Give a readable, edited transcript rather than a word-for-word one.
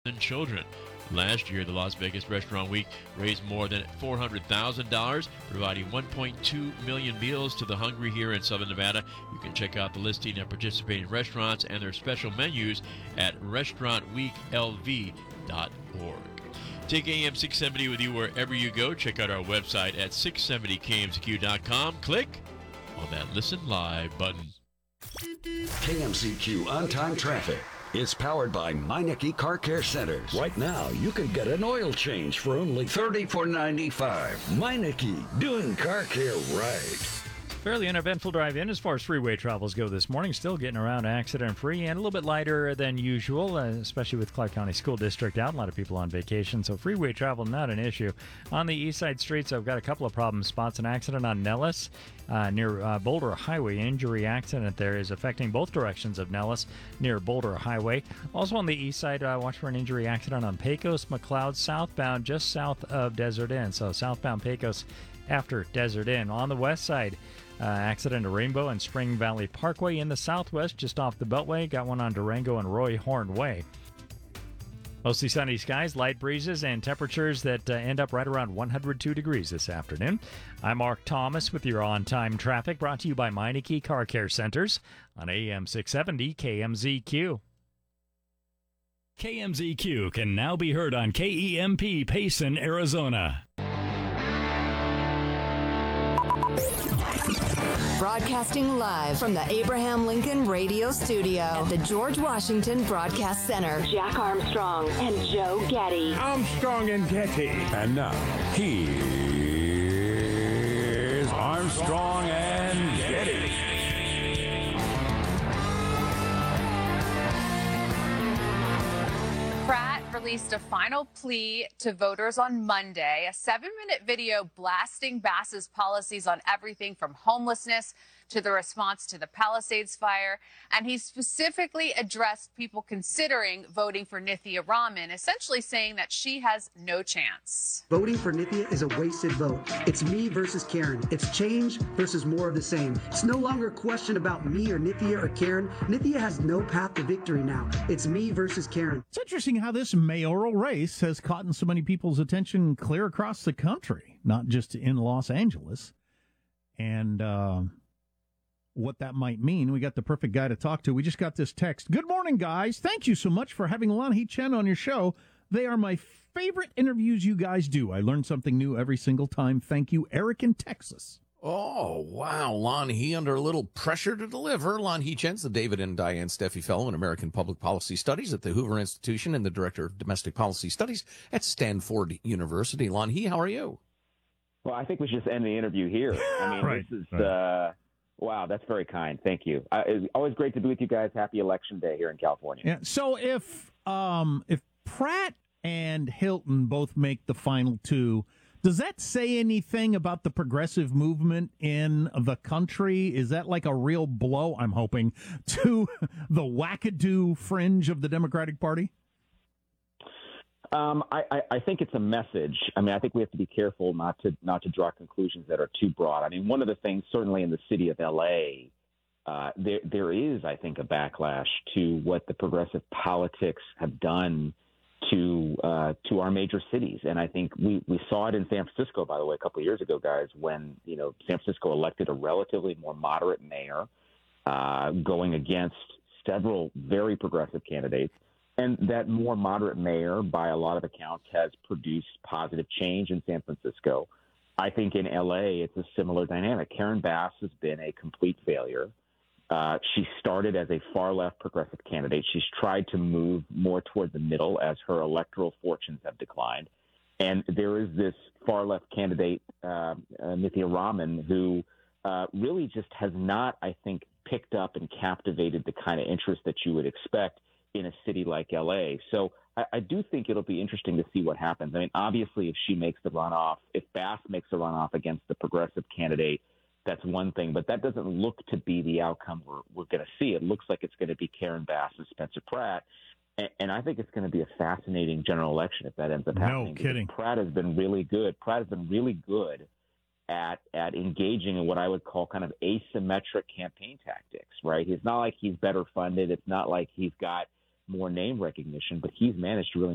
children. Last year, the Las Vegas Restaurant Week raised more than $400,000, providing 1.2 million meals to the hungry here in Southern Nevada. You can check out the listing of participating restaurants and their special menus at restaurantweeklv.org. Take AM 670 with you wherever you go. Check out our website at 670kmzq.com. Click on that Listen Live button. KMZQ on-time traffic is powered by Meineke Car Care Centers. Right now, you can get an oil change for only $34.95. Meineke, doing car care right. Fairly uneventful drive-in as far as freeway travels go this morning. Still getting around accident-free and a little bit lighter than usual, especially with Clark County School District out. A lot of people on vacation, so freeway travel not an issue. On the east side streets, I've got a couple of problem spots. An accident on Nellis near Boulder Highway. Injury accident there is affecting both directions of Nellis near Boulder Highway. Also on the east side, watch for an injury accident on Pecos McLeod southbound, just south of Desert Inn. So southbound Pecos after Desert Inn. On the west side, accident at Rainbow and Spring Valley Parkway in the southwest, just off the Beltway. Got one on Durango and Roy Horn Way. Mostly sunny skies, light breezes, and temperatures that end up right around 102 degrees this afternoon. I'm Mark Thomas with your on-time traffic, brought to you by Meineke Car Care Centers on AM 670 KMZQ. KMZQ can now be heard on KEMP Payson, Arizona. Broadcasting live from the Abraham Lincoln Radio Studio at the George Washington Broadcast Center. Jack Armstrong and Joe Getty. Armstrong and Getty. And now, here's Armstrong and Getty. Pratt released a final plea to voters on Monday, a 7-minute video blasting Bass's policies on everything from homelessness to the response to the Palisades fire. And he specifically addressed people considering voting for Nithya Raman, essentially saying that she has no chance. Voting for Nithya is a wasted vote. It's me versus Karen. It's change versus more of the same. It's no longer a question about me or Nithya or Karen. Nithya has no path to victory now. It's me versus Karen. It's interesting how this mayoral race has caught so many people's attention clear across the country, not just in Los Angeles. And what that might mean. We got the perfect guy to talk to. We just got this text. Good morning, guys. Thank you so much for having Lanhee Chen on your show. They are my favorite interviews you guys do. I learn something new every single time. Thank you, Eric in Texas. Oh, wow. Lanhee under a little pressure to deliver. Lanhee Chen's the David and Diane Steffi Fellow in American Public Policy Studies at the Hoover Institution and the Director of Domestic Policy Studies at Stanford University. Lanhee, how are you? Well, I think we should just end the interview here. I mean, Right. This is... Wow, that's very kind. Thank you. It's always great to be with you guys. Happy Election Day here in California. Yeah. So if Pratt and Hilton both make the final two, does that say anything about the progressive movement in the country? Is that like a real blow, I'm hoping, to the wackadoo fringe of the Democratic Party? I think it's a message. I mean, I think we have to be careful not to draw conclusions that are too broad. I mean, one of the things, certainly in the city of L.A., there is, I think, a backlash to what the progressive politics have done to our major cities. And I think we saw it in San Francisco, by the way, a couple of years ago, guys, when, San Francisco elected a relatively more moderate mayor going against several very progressive candidates. And that more moderate mayor, by a lot of accounts, has produced positive change in San Francisco. I think in L.A., it's a similar dynamic. Karen Bass has been a complete failure. She started as a far-left progressive candidate. She's tried to move more toward the middle as her electoral fortunes have declined. And there is this far-left candidate, Nithya Raman, who really just has not, I think, picked up and captivated the kind of interest that you would expect in a city like L.A. So I do think it'll be interesting to see what happens. I mean, obviously, if she makes the runoff, if Bass makes the runoff against the progressive candidate, that's one thing. But that doesn't look to be the outcome we're going to see. It looks like it's going to be Karen Bass and Spencer Pratt. And I think it's going to be a fascinating general election if that ends up happening. No kidding. Pratt has been really good. Pratt has been really good at engaging in what I would call kind of asymmetric campaign tactics, right? It's not like he's better funded. It's not like he's got more name recognition, but he's managed to really